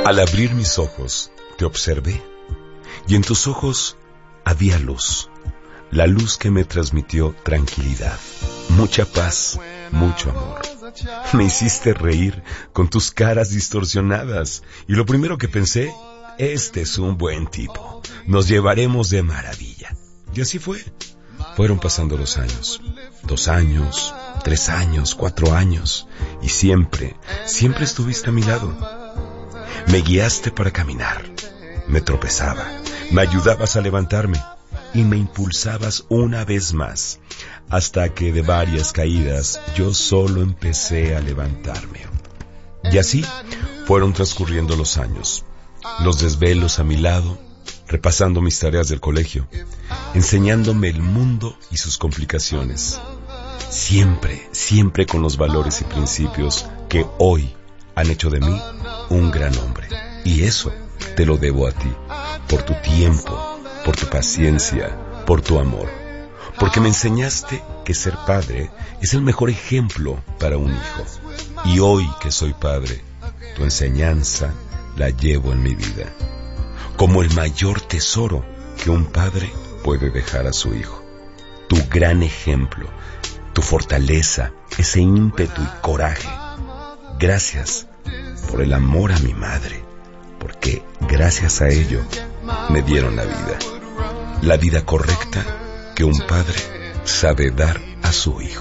Al abrir mis ojos, te observé, y en tus ojos había luz, la luz que me transmitió tranquilidad, mucha paz, mucho amor. Me hiciste reír con tus caras distorsionadas, y lo primero que pensé, este es un buen tipo, nos llevaremos de maravilla. Y así fue. Fueron pasando los años, 2 años, 3 años, 4 años, y siempre estuviste a mi lado. Me guiaste para caminar, me tropezaba, me ayudabas a levantarme y me impulsabas una vez más, hasta que de varias caídas yo solo empecé a levantarme. Y así fueron transcurriendo los años, los desvelos a mi lado, repasando mis tareas del colegio, enseñándome el mundo y sus complicaciones. Siempre con los valores y principios que hoy han hecho de mí un gran hombre. Y eso te lo debo a ti, por tu tiempo, por tu paciencia, por tu amor. Porque me enseñaste que ser padre es el mejor ejemplo para un hijo. Y hoy que soy padre, tu enseñanza la llevo en mi vida, como el mayor tesoro que un padre puede dejar a su hijo. Tu gran ejemplo, tu fortaleza, ese ímpetu y coraje. Gracias por el amor a mi madre, porque gracias a ello me dieron la vida correcta que un padre sabe dar a su hijo.